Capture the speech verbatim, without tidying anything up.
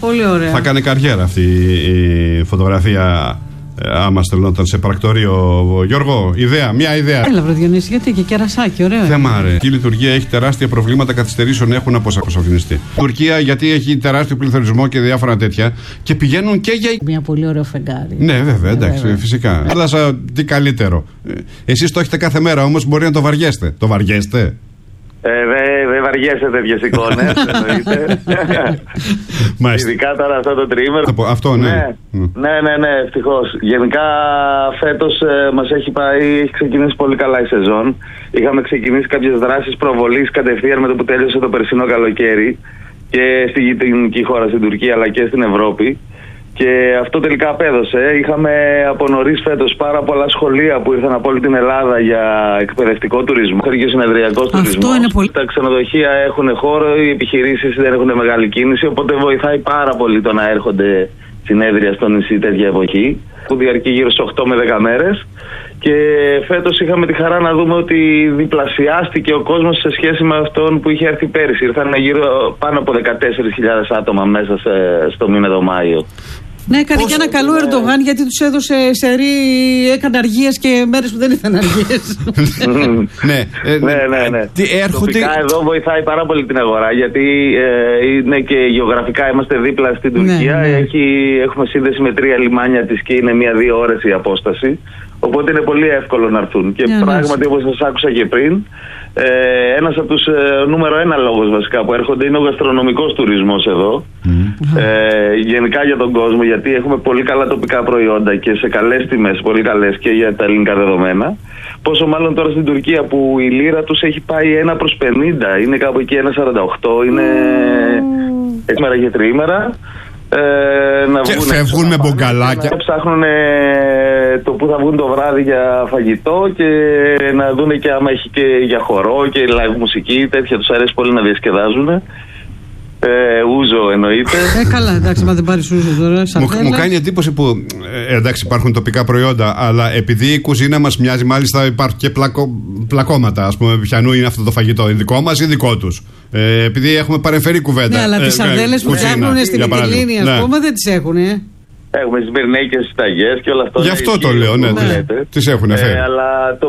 Πολύ ωραία. Θα κάνει καριέρα αυτή η φωτογραφία. Άμα στελνόταν σε πρακτορείο, Γιώργο, ιδέα, μια ιδέα. Έλα, βρε Διονύση, γιατί και κερασάκι, ωραίο. Θέμα, ρε. Η Τουρκία έχει τεράστια προβλήματα καθυστερήσεων, έχουν αποσαφινιστεί. Η Τουρκία, γιατί έχει τεράστιο πληθωρισμό και διάφορα τέτοια, και πηγαίνουν και για. Μια πολύ ωραίο φεγγάρι. Ναι, βέβαια, εντάξει, βέβαια. Φυσικά. Αλλά τι καλύτερο. Εσείς το έχετε κάθε μέρα, όμως μπορεί να το βαριέστε. Το βαριέστε. Ε, δεν δε βαριέσαι τέτοιες εικόνες, εννοείται. Ειδικά τώρα αυτό το τριήμερο. Αυτό, ναι. Ναι, ναι, ναι, ναι, ευτυχώς. Γενικά φέτος ε, μας έχει πάει, έχει ξεκινήσει πολύ καλά η σεζόν. Είχαμε ξεκινήσει κάποιες δράσεις προβολής κατευθείαν με το που τέλειωσε το περσινό καλοκαίρι και στη γειτονική χώρα, στην Τουρκία αλλά και στην Ευρώπη. Και αυτό τελικά απέδωσε. Είχαμε από νωρίς φέτος πάρα πολλά σχολεία που ήρθαν από όλη την Ελλάδα για εκπαιδευτικό τουρισμό και συνεδριακό τουρισμό. Πολύ... Τα ξενοδοχεία έχουν χώρο, οι επιχειρήσεις δεν έχουν μεγάλη κίνηση, οπότε βοηθάει πάρα πολύ το να έρχονται συνέδρια στο νησί τέτοια εποχή, που διαρκεί γύρω στις οκτώ με δέκα μέρες. Και φέτος είχαμε τη χαρά να δούμε ότι διπλασιάστηκε ο κόσμος σε σχέση με αυτόν που είχε έρθει πέρυσι. Ήρθαν γύρω πάνω από δεκατέσσερις χιλιάδες άτομα μέσα σε, στο μήνα το Μάιο. Ναι, έκανε και ένα καλό Ερντογάν, γιατί τους έδωσε σερί, έκανε αργίες και μέρες που δεν ήταν αργίες. ναι, ναι, ναι, ναι. Τοπικά εδώ βοηθάει πάρα πολύ την αγορά, γιατί ε, είναι και γεωγραφικά είμαστε δίπλα στην Τουρκία. Ναι, ναι. Έχει, έχουμε σύνδεση με τρία λιμάνια της και είναι μία-δύο ώρες η απόσταση. Οπότε είναι πολύ εύκολο να έρθουν. Και yeah, πράγματι, όπως σας άκουσα και πριν, ε, ένας από τους ε, νούμερο ένα λόγος βασικά που έρχονται είναι ο γαστρονομικός τουρισμός εδώ. Mm. Ε, γενικά για τον κόσμο, γιατί έχουμε πολύ καλά τοπικά προϊόντα και σε καλές τιμές, πολύ καλές και για τα ελληνικά δεδομένα. Πόσο μάλλον τώρα στην Τουρκία που η λίρα τους έχει πάει ένα προς πενήντα, είναι κάπου εκεί ένα σαράντα οκτώ, είναι mm. έξιμερα και τριήμερα. Ε, να και φεύγουν με μπογκαλάκια. Ψάχνουν το που θα βγουν το βράδυ για φαγητό και να δουν και άμα έχει και για χορό και live μουσική, τέτοια τους αρέσει πολύ να διασκεδάζουν. Ε, ούζο εννοείται. Ε, καλά, εντάξει, μα δεν πάρεις ούζο τώρα. Μου, μου κάνει εντύπωση που ε, εντάξει, υπάρχουν τοπικά προϊόντα, αλλά επειδή η κουζίνα μας μοιάζει, μάλιστα υπάρχουν και πλακω, πλακώματα. Ας πούμε, ποιανού είναι αυτό το φαγητό, είναι δικό μας ή δικό τους. Ε, επειδή έχουμε παρεμφερεί κουβέντα. Ναι, αλλά ε, τις σαρδέλες ε, που φτιάχνουν στην Μυτιλήνη, ας πούμε, δεν τις έχουν, ε. Έχουμε τις μπερνέικες, τις ταγιές και όλα αυτά. Γι' αυτό το λέω, ναι, ναι. Τις έχουν φέρει. Ε, αλλά το